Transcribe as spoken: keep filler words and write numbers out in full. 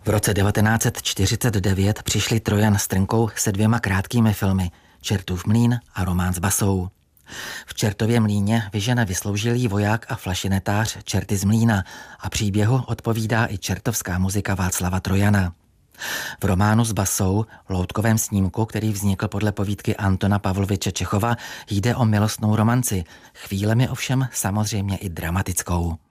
V roce devatenáct set čtyřicet devět přišli Trojan s Trnkou se dvěma krátkými filmy Čertův mlýn a Román s basou. V Čertově mlýně vyžene vysloužilý voják a flašinetář čerty z mlýna a příběhu odpovídá i čertovská muzika Václava Trojana. V Románu s basou, loutkovém snímku, který vznikl podle povídky Antona Pavloviče Čechova, jde o milostnou romanci, chvílemi ovšem samozřejmě i dramatickou.